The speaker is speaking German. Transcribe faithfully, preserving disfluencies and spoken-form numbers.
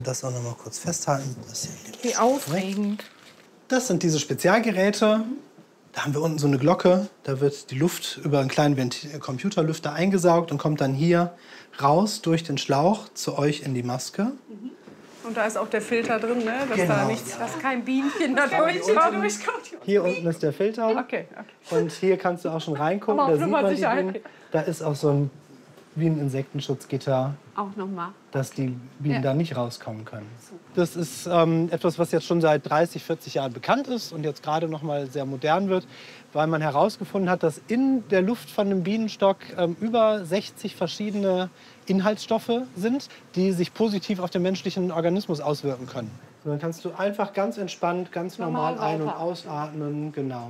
Das auch noch mal kurz festhalten. Das Wie aufregend. Das sind diese Spezialgeräte. Da haben wir unten so eine Glocke. Da wird die Luft über einen kleinen Ventil Computerlüfter eingesaugt und kommt dann hier raus durch den Schlauch zu euch in die Maske. Und da ist auch der Filter drin, ne? Dass Genau. da nichts, dass kein Bienchen da durchkommt. Hier unten ist der Filter. Okay, okay. Und hier kannst du auch schon reingucken. Aber Da auf sieht Nummer man die sicher. Bienen. Da ist auch so ein, wie ein Insektenschutzgitter, Auch nochmal. dass die Bienen Ja. da nicht rauskommen können. Das ist ähm, etwas, was jetzt schon seit dreißig, vierzig Jahren bekannt ist und jetzt gerade noch mal sehr modern wird, weil man herausgefunden hat, dass in der Luft von einem Bienenstock ähm, über sechzig verschiedene Inhaltsstoffe sind, die sich positiv auf den menschlichen Organismus auswirken können. So, dann kannst du einfach ganz entspannt, ganz normal, Normal ein- und weiter. ausatmen. Genau.